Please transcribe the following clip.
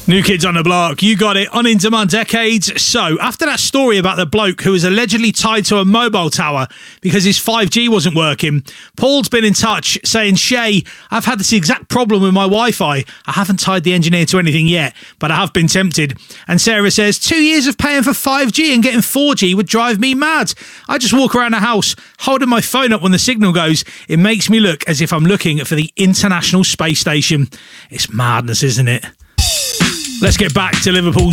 New Kids on the Block, you got it, on In Demand Decades. So, after that story about the bloke who was allegedly tied to a mobile tower because his 5G wasn't working, Paul's been in touch saying, Shay, I've had this exact problem with my Wi-Fi. I haven't tied the engineer to anything yet, but I have been tempted. And Sarah says, 2 years of paying for 5G and getting 4G would drive me mad. I just walk around the house holding my phone up when the signal goes. It makes me look as if I'm looking for the International Space Station. It's madness, isn't it? Let's get back to Liverpool's